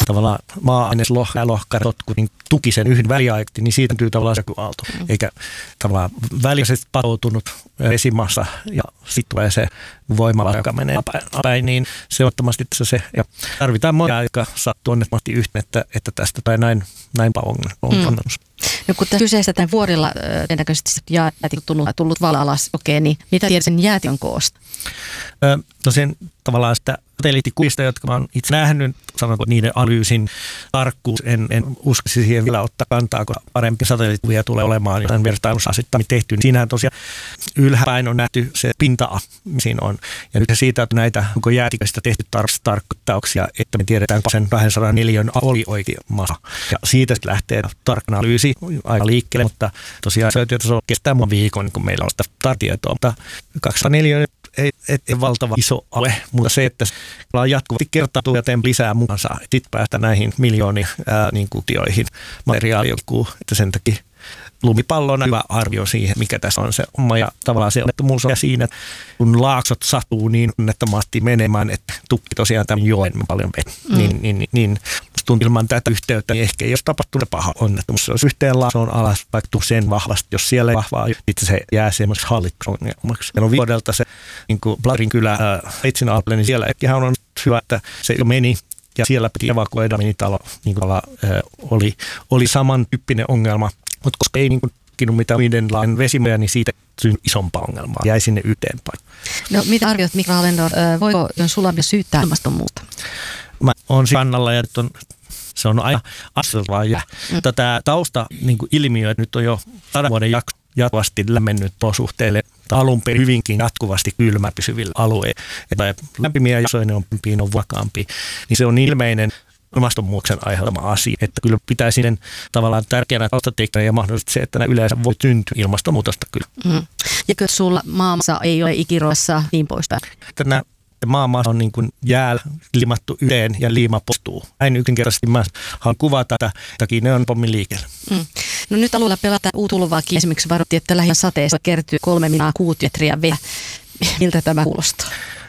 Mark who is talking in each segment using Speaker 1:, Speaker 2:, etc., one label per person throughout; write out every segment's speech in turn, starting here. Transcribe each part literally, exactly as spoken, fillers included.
Speaker 1: tavallaan maa-aines, lohka ja lohkarotkut niin tuki sen yhden väliaikti, niin siitä syntyy tavallaan se aalto. Mm. Eikä tavallaan väliaisesti patoutunut vesimassa ja sitten tulee se voimala, joka menee päin, niin se ottamasti se. Ja tarvitaan monia, jotka sattuu onnettomasti yhteen, että, että tästä tai näin, näin onnettomuus. Mm.
Speaker 2: No kun kyseessä tämän vuorilla todennäköisesti jääti on tullut, tullut vala alas, okei, niin mitä tiedät sen jäätion koosta?
Speaker 1: Öö, no sen tavallaan sitä satelliittikuvista, jotka mä oon itse nähnyt, sanonko niiden analyysin tarkkuus, en, en uskoisi siihen vielä ottaa kantaa, kun parempi satelliittikuvia tulee olemaan, jotain vertailussa sitten tehty. Niin siinähän tosiaan ylhäpäin on nähty se pinta-a, siinä on. Ja nyt siitä, että näitä onko jäätiköistä tehty tar- tarkkuuksia, että me tiedetään, kun sen kaksisataa neliön oli oikea massa. Ja siitä lähtee tarkka analyysi aika liikkeelle, mutta tosiaan se kestää muun viikon, kun meillä on sitä tartietoa. Mutta kaksisataa neliön ei, ei, ei valtava iso alue, mutta se, että ollaan jatkuvasti kertautuu ja teemme lisää mukansa, että sitten päästä näihin miljooniin ää, niin kutioihin materiaalikuu, että sen takia lumipallo on hyvä arvio siihen, mikä tässä on se oma. Ja tavallaan se onnettomuus on siinä, että kun laaksot satuu niin onnettomasti menemään, että tukki tosiaan tämän joen paljon vettä, mm. niin, niin, niin tuntuu ilman tätä yhteyttä, niin ehkä ei olisi tapahtunut paha onnettomuus. Se olisi yhteen laaksoon alas, vaikka sen vahvasti. Jos siellä ei vahvaa, sitten se jää semmoiseksi hallitusongelmaksi. Ja no vuodelta se niin kuin Blarin kylä Heitsin alle, niin siellä ihan on hyvä, että se jo meni. Ja siellä piti evakuoida minitalo, niin kuin oli, oli samantyyppinen ongelma. Mutta koska ei niin kuin mitään muiden vesimoja, niin siitä syntyi isompaa ongelmaa. Jäi sinne yhteenpäin.
Speaker 2: No mitä arvioit, Mika Alendor, voiko sulaminen syyttää ilmastonmuutosta?
Speaker 1: Mä oon kannalla ja nyt on, se on aina asteltavaa. Ja mm. tätä tausta niin kuin ilmiö, että nyt on jo sadan vuoden jakso jatkuvasti lämmennyt olosuhteille alun perin hyvinkin jatkuvasti kylmä pysyville alueille. Että lämpimiä jaksoja on, on vakaampi, niin se on ilmeinen ilmastonmuutoksen aiheuttama asia, että kyllä pitäisi sen tavallaan tärkeänä taustatekijänä ja mahdollisesti se, että nämä yleensä voi syntyä ilmastonmuutosta kyllä. Mm.
Speaker 2: Ja kyllä sulla maamassa ei ole ikiroissa niin poispäin?
Speaker 1: Tänä maailma on niin kuin jäällä liimattu yhteen ja liima postuu. Näin yksinkertaisesti mä haluan kuvata tätä, takia ne on pommin liikkeellä. Mm.
Speaker 2: No nyt alueella pelataan uutulvaakin. Esimerkiksi varoitti, että lähinnä sateessa kertyy kolme miljoonaa kuutiometriä vettä. Miltä tämä kuulostaa?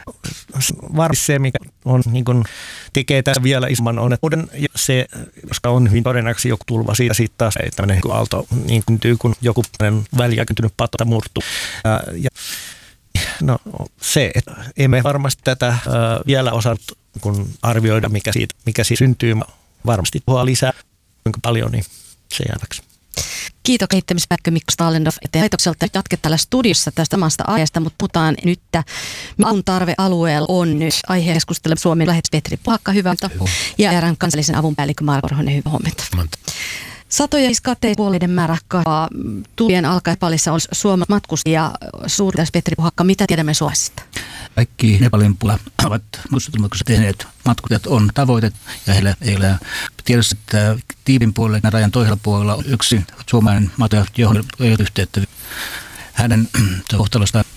Speaker 1: Varmasti se, mikä on, niin kuin, tekee tässä vielä isomman onnettomuuden, ja se, koska on hyvin todennäköisesti joku tulva siitä, siitä taas ei tämmöinen niin aalto niin kuin, kun joku väliäkyntynyt pato murtuu. Ja, ja, no se, että emme varmasti tätä äh, vielä osaa kun arvioida, mikä siitä, mikä siitä syntyy. Varmasti puhua lisää, kuinka paljon, niin se jääväksi.
Speaker 2: Kiitos kehittämispäällikkö Mikko Stalendorf. Laitokselta jatket täällä studiossa tästä samasta aiheesta, mutta puhutaan nyt, että avun tarve alueella on nyt. Aiheen keskustella Suomen lähetys Petri Puhakka, hyvä. Ja R N kansallisen avun päällikkö Marko Korhonen, hyvä huomenta. Satoja katepuoleiden määrä kasvaa. Tulvien alkaipalissa on Suomen matkustajia. Suurlähetys Petri Puhakka, mitä tiedämme Suomesta?
Speaker 3: Kaikki Nepalin puolella ovat muistutelmatkossa tehneet matkustajat on tavoite ja heillä ei ole tiedossa, että Tiibin puolella rajan toisella puolella on yksi suomalainen matkustaja, johon ei ole yhteyttä. Hänen kohtalosta